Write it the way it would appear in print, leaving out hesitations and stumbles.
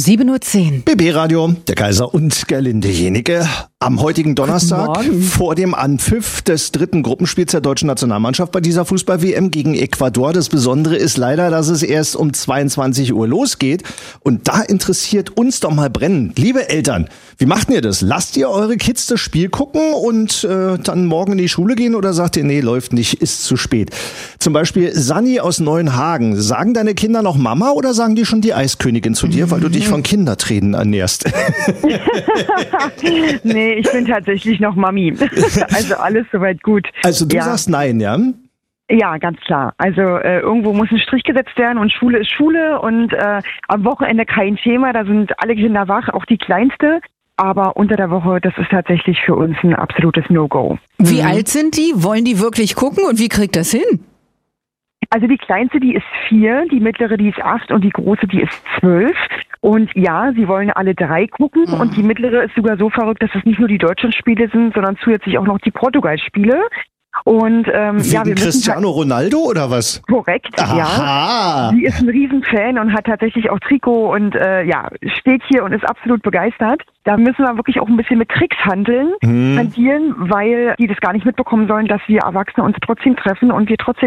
7:10 Uhr. BB Radio, der Kaiser und Gerlinde Jenike. Am heutigen Donnerstag vor dem Anpfiff des dritten Gruppenspiels der deutschen Nationalmannschaft bei dieser Fußball-WM gegen Ecuador. Das Besondere ist leider, dass es erst um 22 Uhr losgeht. Und da interessiert uns doch mal brennend. Liebe Eltern, wie macht ihr das? Lasst ihr eure Kids das Spiel gucken und dann morgen in die Schule gehen oder sagt ihr, nee, läuft nicht, ist zu spät? Zum Beispiel Sanni aus Neuenhagen. Sagen deine Kinder noch Mama oder sagen die schon die Eiskönigin zu dir, weil du dich von Kindertränen ernährst? Nee, ich bin tatsächlich noch Mami. Also alles soweit gut. Also du sagst nein, ja? Ja, ganz klar. Also irgendwo muss ein Strich gesetzt werden und Schule ist Schule und am Wochenende kein Thema. Da sind alle Kinder wach, auch die Kleinste. Aber unter der Woche, das ist tatsächlich für uns ein absolutes No-Go. Wie alt sind die? Wollen die wirklich gucken und wie kriegt das hin? Also die Kleinste, die ist 4, die mittlere, die ist 8 und die große, die ist 12. Und ja, sie wollen alle 3 gucken und die mittlere ist sogar so verrückt, dass es nicht nur die Deutschlandspiele sind, sondern zusätzlich auch noch die Portugal-Spiele. Und ja, wir Cristiano Ronaldo oder was? Korrekt, Aha. Ja. Sie ist ein Riesenfan und hat tatsächlich auch Trikot und steht hier und ist absolut begeistert. Da müssen wir wirklich auch ein bisschen mit Tricks hantieren, weil die das gar nicht mitbekommen sollen, dass wir Erwachsene uns trotzdem treffen und wir trotzdem